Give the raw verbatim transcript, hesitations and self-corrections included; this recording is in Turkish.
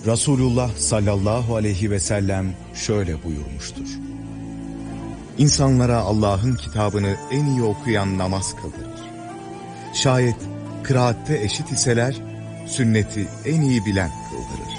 Resulullah sallallahu aleyhi ve sellem şöyle buyurmuştur: İnsanlara Allah'ın kitabını en iyi okuyan namaz kıldırır. Şayet kıraatte eşit iseler, sünneti en iyi bilen kıldırır.